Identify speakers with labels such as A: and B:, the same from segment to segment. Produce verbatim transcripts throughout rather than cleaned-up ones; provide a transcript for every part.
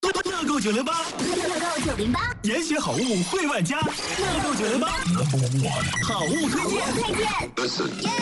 A: 乐购九零八，
B: 乐购九零八，
A: 研学好物惠万家。乐购九零八，好物推荐。
B: 推荐。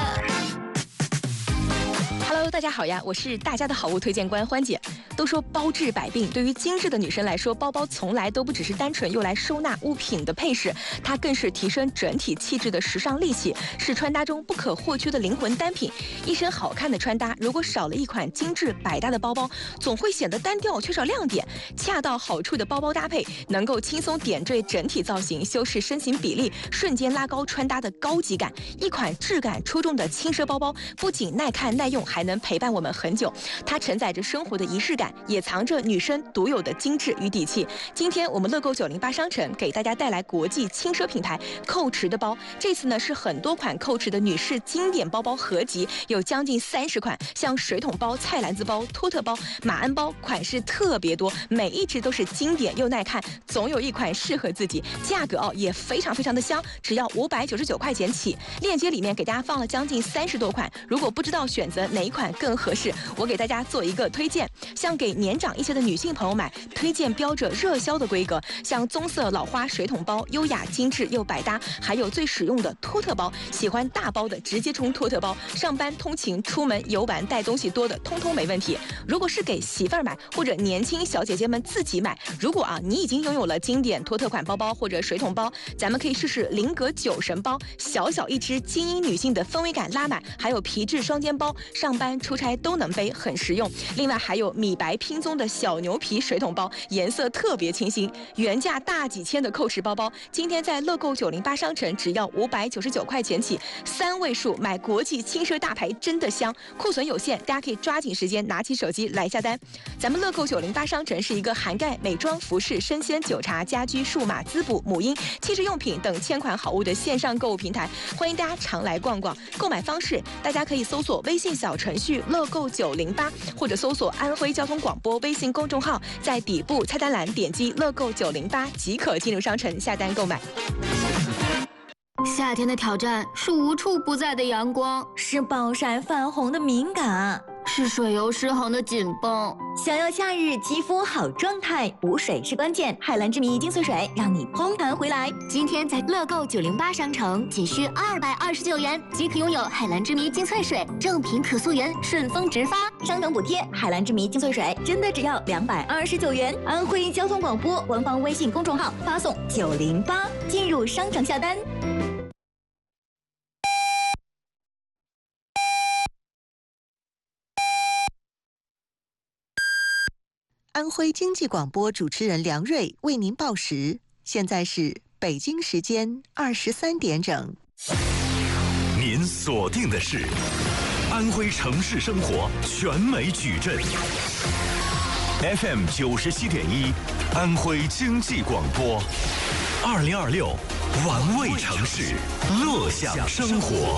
C: Hello， 大家好呀，我是大家的好物推荐官欢姐。都说包治百病，对于精致的女生来说，包包从来都不只是单纯用来收纳物品的配饰，它更是提升整体气质的时尚利器，是穿搭中不可或缺的灵魂单品。一身好看的穿搭，如果少了一款精致百搭的包包，总会显得单调，缺少亮点。恰到好处的包包搭配，能够轻松点缀整体造型，修饰身形比例，瞬间拉高穿搭的高级感。一款质感出众的轻奢包包，不仅耐看耐用，还能陪伴我们很久。它承载着生活的仪式感，也藏着女生独有的精致与底气。今天我们乐购九零八商城给大家带来国际轻奢品牌蔻驰的包，这次呢是很多款蔻驰的女士经典包包合集，有将近三十款，像水桶包、菜篮子包、托特包、马鞍包，款式特别多，每一只都是经典又耐看，总有一款适合自己。价格哦也非常非常的香，只要五百九十九块钱起。链接里面给大家放了将近三十多款，如果不知道选择哪一款更合适，我给大家做一个推荐。像给年长一些的女性朋友买，推荐标着热销的规格，像棕色老花水桶包，优雅精致又百搭，还有最实用的托特包，喜欢大包的直接冲托特包，上班通勤出门游玩带东西多的通通没问题。如果是给媳妇儿买或者年轻小姐姐们自己买，如果啊你已经拥有了经典托特款包包或者水桶包，咱们可以试试菱格酒神包，小小一只，精英女性的氛围感拉满，还有皮质双肩包，上班出差都能背，很实用。另外还有米白拼宗的小牛皮水桶包，颜色特别清新，原价大几千的蔻驰包包，今天在乐购九零八商城只要五百九十九块钱起，三位数买国际轻奢大牌真的香，库存有限，大家可以抓紧时间拿起手机来下单。咱们乐购九零八商城是一个涵盖美妆、服饰、生鲜、酒茶、家居、数码、滋补、母婴、汽车用品等千款好物的线上购物平台，欢迎大家常来逛逛。购买方式，大家可以搜索微信小程序乐购九零八，或者搜索安徽交通广播微信公众号，在底部菜单栏点击乐购九零八即可进入商城下单购买。
D: 夏天的挑战是无处不在的阳光，
B: 是暴晒泛红的敏感，
D: 是水油失衡的紧绷。
B: 想要夏日肌肤好状态，补水是关键。海蓝之谜精粹水让你嘭弹回来。
D: 今天在乐购九零八商城，仅需二百二十九元即可拥有海蓝之谜精粹水，正品可溯源，顺丰直发，
B: 商城补贴。海蓝之谜精粹水真的只要两百二十九元。安徽交通广播官方微信公众号发送九零八进入商城下单。
E: 安徽经济广播主持人梁瑞为您报时，现在是北京时间二十三点整。
A: 您锁定的是安徽城市生活全美矩阵 F M 九十七点一，安徽经济广播，二零二六玩味城市，乐享生活。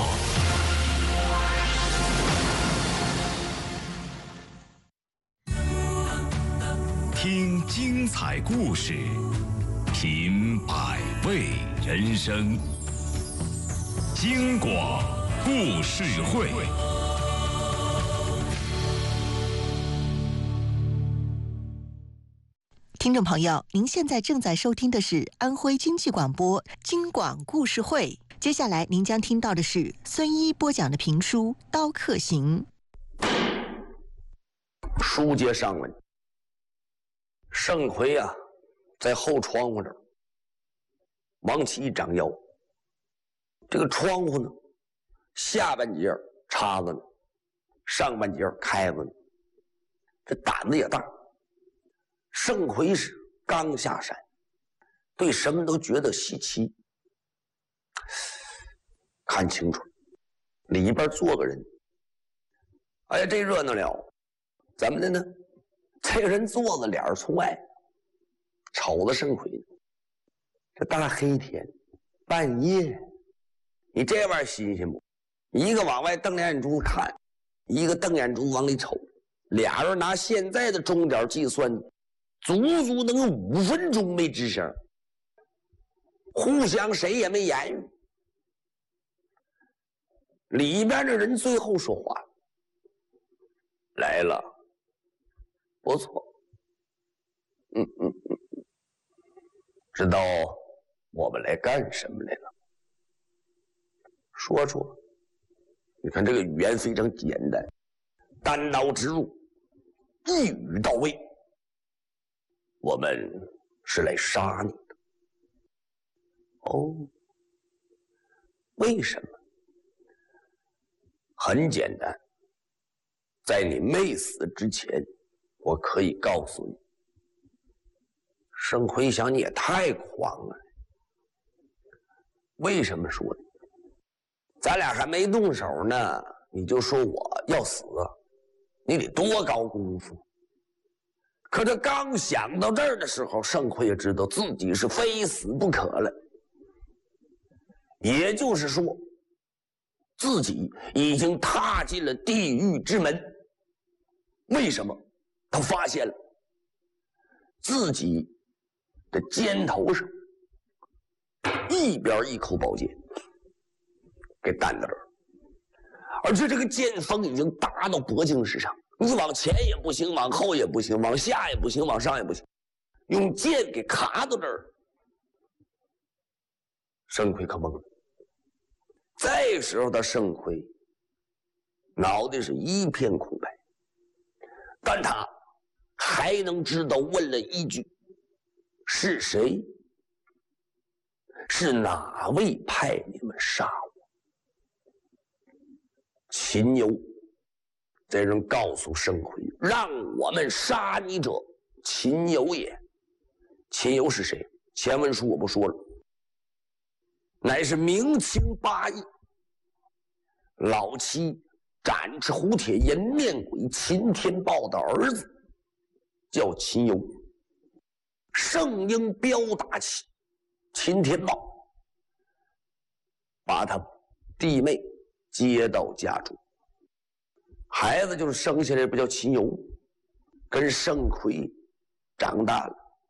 A: 听精彩故事，品百味人生。京广故事会。
E: 听众朋友，您现在正在收听的是安徽经济广播京广故事会。接下来您将听到的是孙一播讲的评书《刀客行》。
F: 书接上文，盛奎啊，在后窗户这儿往起一张腰，这个窗户呢，下半截插着呢，上半截开着呢，这胆子也大。盛奎是刚下山，对什么都觉得稀奇。看清楚，里边坐个人，哎呀，这热闹了！怎么的呢？这个人坐着，脸儿从外，瞅着盛奎。这大黑天，半夜，你这玩意儿新鲜不？一个往外瞪眼珠子看，一个瞪眼珠往里瞅，俩人拿现在的钟点计算，足足能有五分钟没吱声，互相谁也没言语。里边的人最后说话：“来了，不错， 知道我们来干什么来了？说说。你看这个语言非常简单，单刀直入，一语到位。我们是来杀你的。哦，为什么？很简单，在你没死之前，我可以告诉你，盛奎想你也太狂了。为什么说呢？咱俩还没动手呢，你就说我要死，你得多高功夫？可这刚想到这儿的时候，盛奎也知道自己是非死不可了。也就是说，自己已经踏进了地狱之门。为什么？他发现了自己的肩头上一边一口宝剑给担到这儿，而且这个剑锋已经达到脖颈之上，你往前也不行，往后也不行，往下也不行，往上也不行，用剑给卡到这儿。盛奎可懵了，这时候的盛奎脑袋是一片空白，但他还能知道问了一句：是谁？是哪位派你们杀我？秦由这人告诉盛奎，让我们杀你者秦由也。秦由是谁？前文书我不说了，乃是明清八义老七斩赤胡铁颜面鬼秦天豹的儿子，叫秦由。圣婴彪打起秦天豹，把他弟妹接到家中，孩子就是生下来不叫秦由，跟盛奎长大了，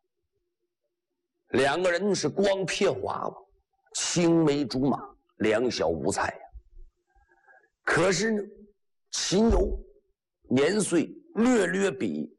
F: 两个人是光撇娃娃，青梅竹马，两小无猜呀。可是呢，秦由年岁略略比